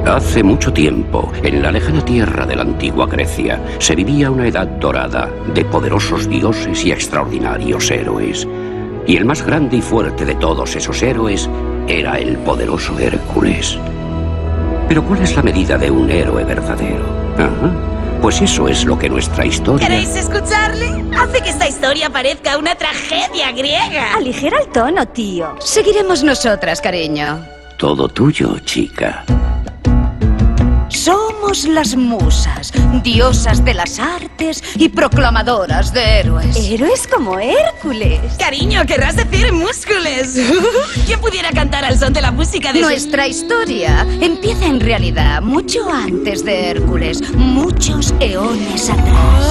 Hace mucho tiempo, en la lejana tierra de la antigua Grecia, se vivía una edad dorada de poderosos dioses y extraordinarios héroes. Y el más grande y fuerte de todos esos héroes era el poderoso Hércules. Pero ¿cuál es la medida de un héroe verdadero? Pues eso es lo que nuestra historia... ¿Queréis escucharle? Hace que esta historia parezca una tragedia griega. Aligera el tono, tío. Seguiremos nosotras, cariño. Todo tuyo, chica. Somos las musas, diosas de las artes y proclamadoras de héroes. Héroes como Hércules. Cariño, querrás decir múscules. ¿Quién pudiera cantar al son de la música de... Nuestra historia empieza en realidad mucho antes de Hércules, muchos eones atrás.